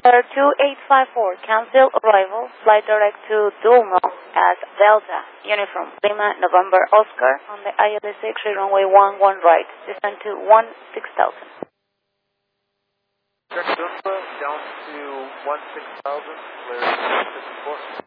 Air 2854, cancel arrival, flight direct to Dulmo as Delta, Uniform, Lima, November, Oscar, on the ILS-6 runway 11 right, descend to 16,000. Check Dulmo down to 16,000, clear 54.